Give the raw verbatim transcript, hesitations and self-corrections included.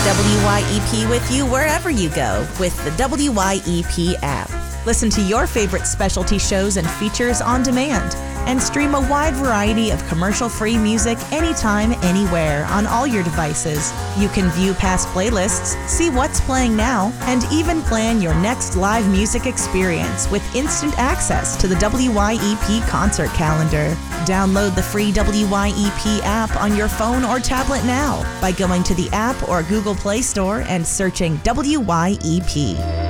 W Y E P with you wherever you go with the W Y E P app. Listen to your favorite specialty shows and features on demand and stream a wide variety of commercial-free music anytime, anywhere on all your devices. You can view past playlists, see what's playing now, and even plan your next live music experience with instant access to the W Y E P concert calendar. Download the free W Y E P app on your phone or tablet now by going to the app or Google Play Store and searching W Y E P.